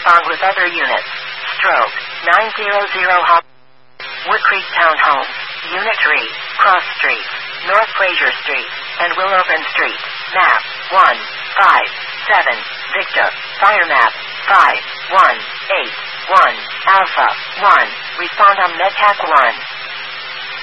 respond with other units. Stroke 900 Hop. Wood Creek Townhome. Unit 3, Cross Street, North Fraser Street, and Willowburn Street. Map 157, Victor. Fire map 5181, Alpha 1. Respond on Medtac 1.